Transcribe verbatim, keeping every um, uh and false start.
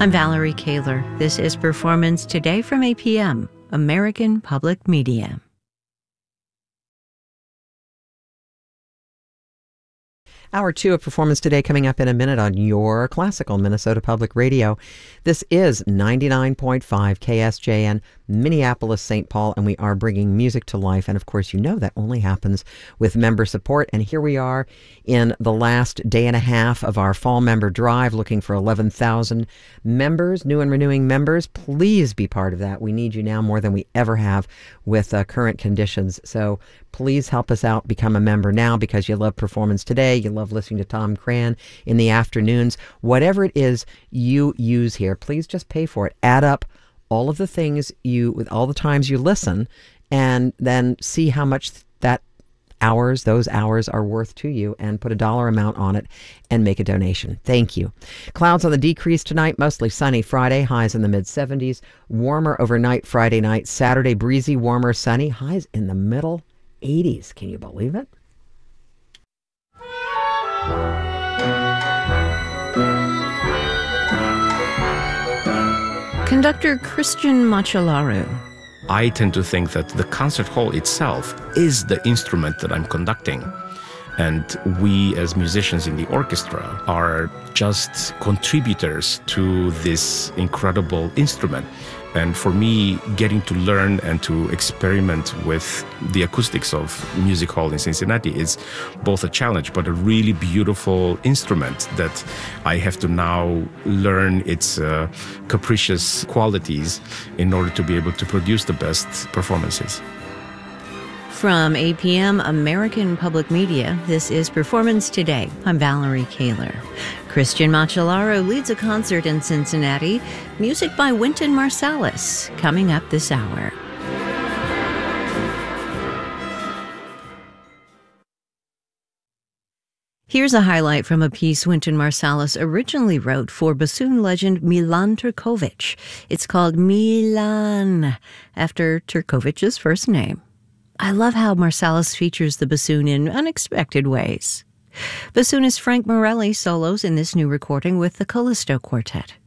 I'm Valerie Kaler. This is Performance Today from A P M, American Public Media. Hour two of Performance Today coming up in a minute on your classical Minnesota Public Radio. This is ninety-nine point five K S J N, Minneapolis, Saint Paul, and we are bringing music to life. And of course, you know that only happens with member support. And here we are in the last day and a half of our fall member drive, looking for eleven thousand members, new and renewing members. Please be part of that. We need you now more than we ever have with uh, current conditions. So please help us out. Become a member now because you love Performance Today. You love listening to Tom Cran in the afternoons. Whatever it is you use here, please just pay for it. Add up all of the things you, with all the times you listen, and then see how much that hours, those hours are worth to you, and put a dollar amount on it and make a donation. Thank you. Clouds on the decrease tonight, mostly sunny Friday, highs in the mid seventies. Warmer overnight Friday night. Saturday, breezy, warmer, sunny, highs in the middle eighties. Can you believe it? Conductor Christian Macellaro. I tend to think that the concert hall itself is the instrument that I'm conducting. And we as musicians in the orchestra are just contributors to this incredible instrument. And for me, getting to learn and to experiment with the acoustics of Music Hall in Cincinnati is both a challenge, but a really beautiful instrument that I have to now learn its uh, capricious qualities in order to be able to produce the best performances. From A P M, American Public Media, this is Performance Today. I'm Valerie Kaler. Christian Macellaro leads a concert in Cincinnati. Music by Wynton Marsalis, coming up this hour. Here's a highlight from a piece Wynton Marsalis originally wrote for bassoon legend Milan Turkovic. It's called Milan, after Turkovic's first name. I love how Marsalis features the bassoon in unexpected ways. Bassoonist Frank Morelli solos in this new recording with the Callisto Quartet.